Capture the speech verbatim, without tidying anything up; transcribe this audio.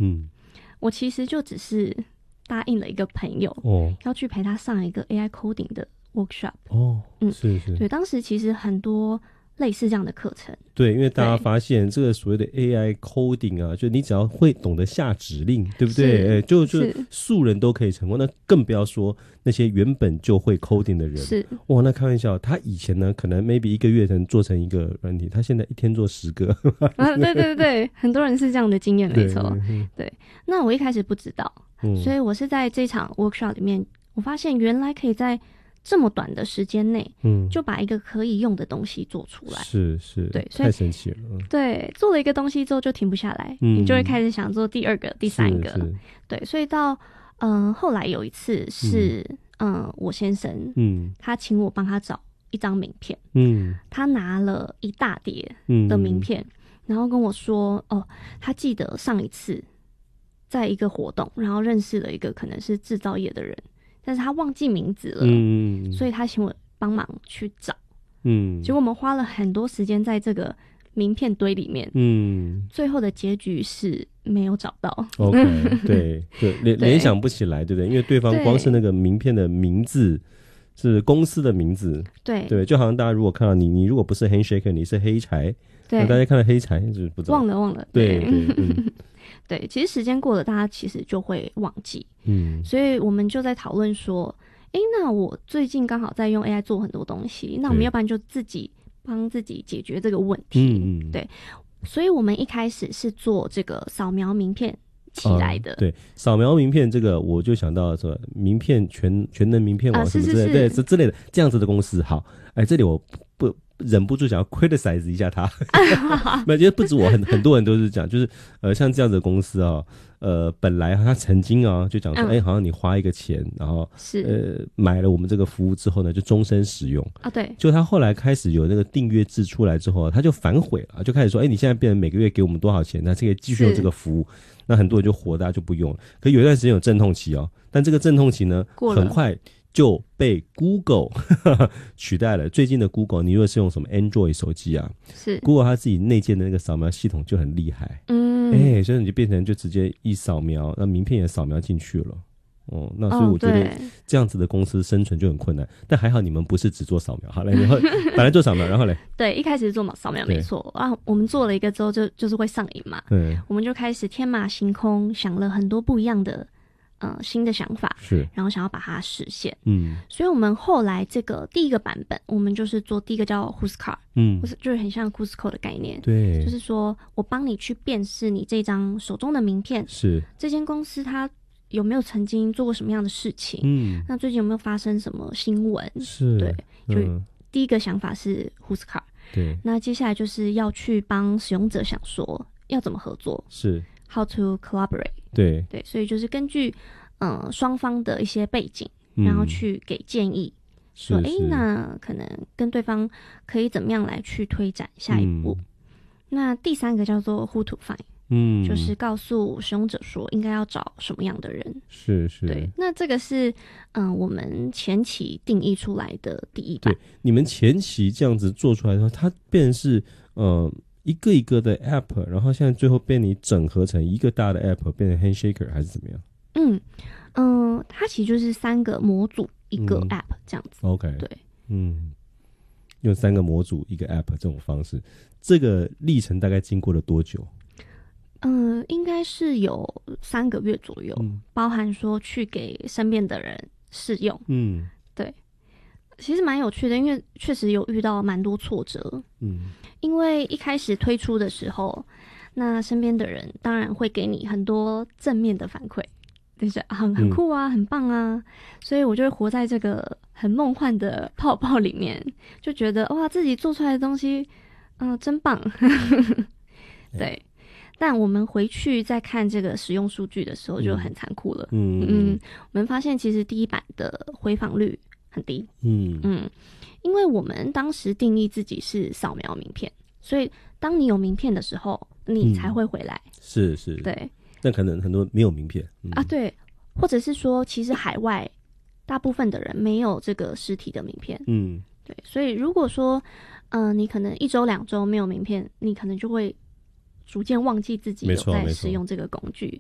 嗯， 我其实就只是答应了一个朋友， 哦， 要去陪他上一个 A I coding 的 workshop。 哦， 嗯， 是是， 对，当时其实很多类似这样的课程。 对，因为大家发现这个所谓的 A I coding 啊，就你只要会懂得下指令，对不对？哎，就就素人都可以成功，那更不要说那些原本就会 coding 的人。 是， 哇，那开玩笑，他以前呢，可能 maybe 一个月能做成一个软体，他现在一天做十个。 啊，对对对，很多人是这样的经验，没错。 对， 对，那我一开始不知道， 嗯， 所以我是在这场 workshop 里面，我发现原来可以在这么短的时间内，嗯，就把一个可以用的东西做出来。 是是， 对，所以太神奇了。 对，做了一个东西之后就停不下来，嗯，你就会开始想做第二个、第三个。对，所以到嗯、呃、后来有一次是嗯、呃、我先生，嗯，他请我帮他找一张名片，嗯，他拿了一大叠的名片，嗯，然后跟我说，哦，他记得上一次在一个活动，然后认识了一个可能是制造业的人。但是他忘记名字了，嗯，所以他请我帮忙去找，嗯，结果我们花了很多时间在这个名片堆里面，嗯，最后的结局是没有找到。 OK， 对对，联联想不起来，对不对？因为对方光是那个名片的名字是公司的名字， 对对，就好像大家如果看到你，你如果不是 Handshake， 你是黑柴，对，大家看到黑柴就是不知道， 忘了忘了， 对对。对嗯对，其实时间过了，大家其实就会忘记。嗯，所以我们就在讨论说，诶，那我最近刚好在用 A I 做很多东西，那我们要不然就自己帮自己解决这个问题。嗯嗯，对，所以我们一开始是做这个扫描名片起来的。 哦、对，扫描名片这个，我就想到说，名片全全能名片网什么之类的，啊、是是是对，这之类的这样子的公司。好，哎，这里我不。忍不住想要 criticize 一下他，没有，觉得不止我，很很多人都是这样，就是呃，像这样子的公司啊、哦，呃，本来他曾经啊、哦、就讲说，哎、嗯欸，好像你花一个钱，然后是呃买了我们这个服务之后呢，就终身使用啊，对， 就他后来开始有那个订阅制出来之后，他就反悔了，就开始说，哎、欸，你现在变成每个月给我们多少钱，那这个继续用这个服务，那很多人就火大就不用了。可有一段时间有阵痛期哦，但这个阵痛期呢，很快就被 Google 取代了。最近的 Google， 你如果是用什么 Android 手机啊，是 Google 它自己内建的那个扫描系统就很厉害，嗯，哎、欸，所以你就变成就直接一扫描，那名片也扫描进去了。哦，那所以我觉得这样子的公司生存就很困难，但还好你们不是只做扫描，好嘞，然后本来做扫描，然后嘞， 对，一开始是做扫描没错啊，我们做了一个之后就就是会上瘾嘛，嗯，我们就开始天马行空，想了很多不一样的。呃，新的想法是，然后想要把它实现，嗯，所以我们后来这个第一个版本，我们就是做第一个叫 Who's Card， 嗯，就是很像 Cusco 的概念，对，就是说我帮你去辨识你这张手中的名片，是这间公司它有没有曾经做过什么样的事情，嗯，那最近有没有发生什么新闻，是，对，就、嗯、第一个想法是 Who's Card， 对，那接下来就是要去帮使用者想说要怎么合作，是。How to collaborate？ 对对，所以就是根据嗯双方的一些背景，然后去给建议，嗯、说哎，那可能跟对方可以怎么样来去推展下一步。嗯、那第三个叫做 Who to find， 嗯，就是告诉使用者说应该要找什么样的人。是是，对。那这个是嗯我们前期定义出来的第一版。对， 你们前期这样子做出来的话，它变成是嗯。一个一个的 app， 然后现在最后被你整合成一个大的 app， 变成 Handshaker 还是怎么样？ 嗯嗯、呃，它其实就是三个模组一个 app 这样子。嗯、OK， 对， 嗯，用三个模组一个 app 这种方式，这个历程大概经过了多久？ 嗯、呃，应该是有三个月左右，嗯、包含说去给身边的人试用。嗯，对。其实蛮有趣的，因为确实有遇到蛮多挫折。嗯，因为一开始推出的时候，那身边的人当然会给你很多正面的反馈，就是很很酷啊，嗯、很棒啊，所以我就会活在这个很梦幻的泡泡里面，就觉得哇，自己做出来的东西，嗯、呃，真棒。对。但我们回去再看这个使用数据的时候，就很残酷了。嗯嗯，我们发现其实第一版的回访率很低，嗯嗯，因为我们当时定义自己是扫描名片，所以当你有名片的时候，你才会回来。嗯、是是，对。那可能很多没有名片、嗯、啊，对，或者是说，其实海外大部分的人没有这个实体的名片，嗯，对。所以如果说，嗯、呃，你可能一周两周没有名片，你可能就会逐渐忘记自己有在使用这个工具，